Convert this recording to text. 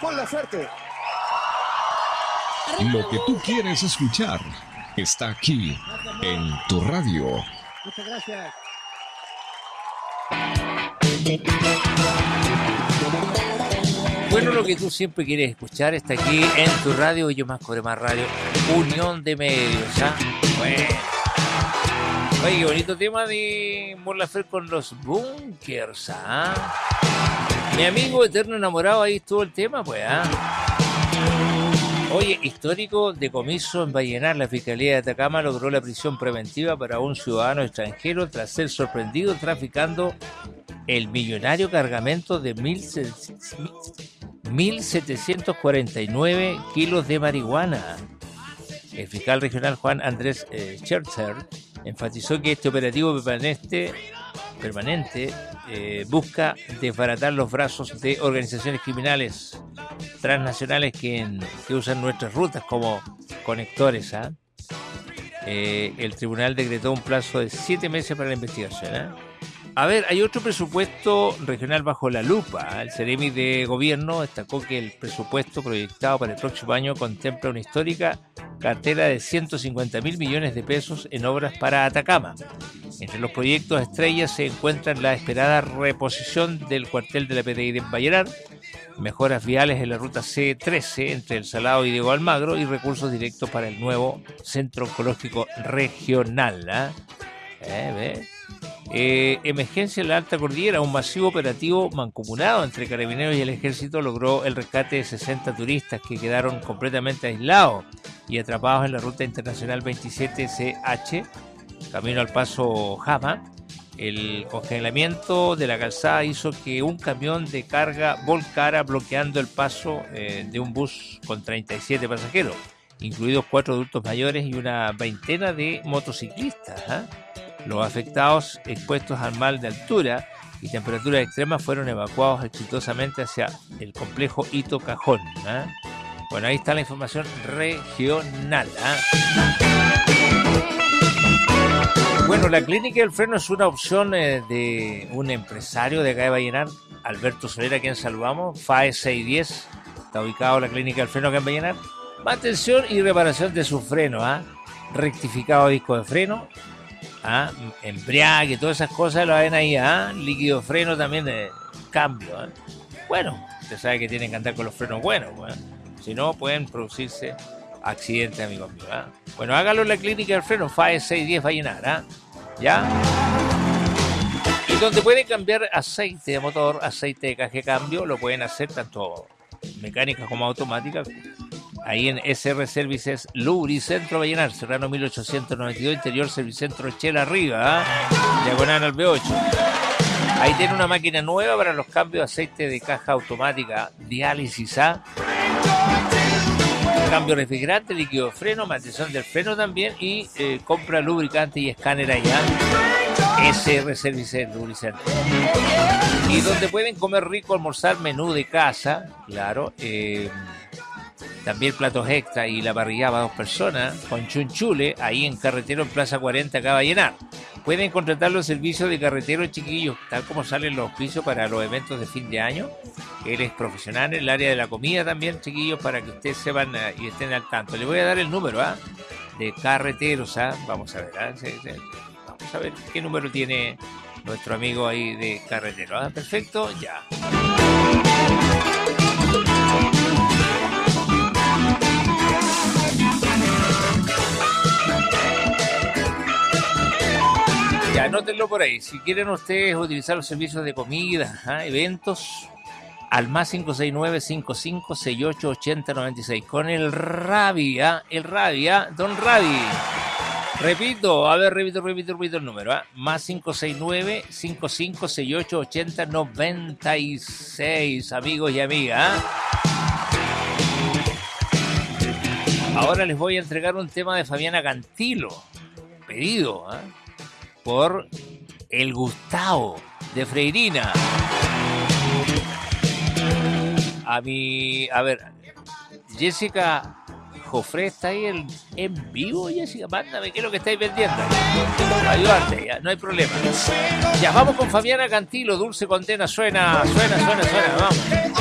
Ponle fuerte. Lo que tú quieres escuchar está aquí en tu radio. Muchas gracias. Bueno, lo que tú siempre quieres escuchar está aquí en tu radio, y yo más cobre más radio, Unión de Medios, ¿ah? Bueno. Oye, qué bonito tema de Mon Laferte con los Bunkers, ¿ah? Mi amigo eterno enamorado, ahí estuvo el tema, pues, ¿ah? Oye, histórico decomiso en Vallenar. La Fiscalía de Atacama logró la prisión preventiva para un ciudadano extranjero tras ser sorprendido traficando el millonario cargamento de 1.749 kilos de marihuana. El fiscal regional Juan Andrés Scherzer enfatizó que este operativo permanente busca desbaratar los brazos de organizaciones criminales transnacionales que usan nuestras rutas como conectores. El tribunal decretó un plazo de 7 meses para la investigación. A ver, hay otro presupuesto regional bajo la lupa. El Ceremi de Gobierno destacó que el presupuesto proyectado para el próximo año contempla una histórica cartera de 150.000 millones de pesos en obras para Atacama. Entre los proyectos estrellas se encuentran la esperada reposición del cuartel de la PDI de Vallenar, mejoras viales en la ruta C13 entre El Salado y Diego Almagro y recursos directos para el nuevo Centro Oncológico Regional. Emergencia en la Alta Cordillera. Un masivo operativo mancomunado entre Carabineros y el Ejército logró el rescate de 60 turistas que quedaron completamente aislados y atrapados en la ruta internacional 27CH, camino al Paso Jama. El congelamiento de la calzada hizo que un camión de carga volcara bloqueando el paso de un bus con 37 pasajeros, incluidos 4 adultos mayores y una veintena de motociclistas. Los afectados, expuestos al mal de altura y temperaturas extremas, fueron evacuados exitosamente hacia el complejo Hito Cajón. Bueno, ahí está la información regional. Bueno, la clínica del freno es una opción de un empresario de acá de Vallenar, Alberto Solera, a quien saludamos. FAE 610, está ubicado la clínica del freno acá en Vallenar. Mantención y reparación de su freno, rectificado disco de freno, embriague, todas esas cosas lo ven ahí, líquido de freno también de cambio. Bueno, usted sabe que tienen que andar con los frenos buenos, si no pueden producirse accidentes, amigos míos. Bueno, hágalo en la clínica del freno, FAE 610 Vallenar, ¿ya? Y donde pueden cambiar aceite de motor, aceite de caja de cambio, lo pueden hacer tanto mecánica como automática, ahí en SR Services Lubricentro Vallenar, Serrano 1892, interior Servicentro Chela arriba, diagonal al B8. Ahí tiene una máquina nueva para los cambios de aceite de caja automática, diálisis, cambio refrigerante, líquido de freno, mantención del freno también, y compra lubricante y escáner allá. SR Services Lubricentro. Y donde pueden comer rico, almorzar menú de casa, claro, también platos extra y la parrillada para 2 personas, con chunchule, ahí en Carretero, en Plaza 40, acá Vallenar. Pueden contratar los servicios de carretero, chiquillos, tal como salen los auspicios para los eventos de fin de año. Él es profesional en el área de la comida también, chiquillos, para que ustedes sepan y estén al tanto. Les voy a dar el número de carreteros. Vamos a ver, vamos a ver qué número tiene nuestro amigo ahí de carretero. Perfecto, ya. Ya, anótenlo por ahí. Si quieren ustedes utilizar los servicios de comida, eventos, al más 569-5568-8096. Con el Rabi, Don Rabi. Repito el número, más 569-5568-8096, amigos y amigas. Ahora les voy a entregar un tema de Fabiana Cantilo, pedido por el Gustavo de Freirina. A ver, Jessica Jofré está ahí en vivo, Jessica, mándame qué es lo que estáis vendiendo. Ayudarte, ya, no hay problema. Ya, vamos con Fabiana Cantilo, Dulce Condena, suena, vamos.